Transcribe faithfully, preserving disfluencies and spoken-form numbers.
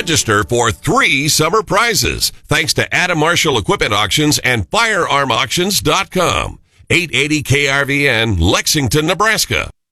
Register for three summer prizes thanks to Adam Marshall Equipment Auctions and firearm auctions dot com. eight eighty K R V N, Lexington, Nebraska.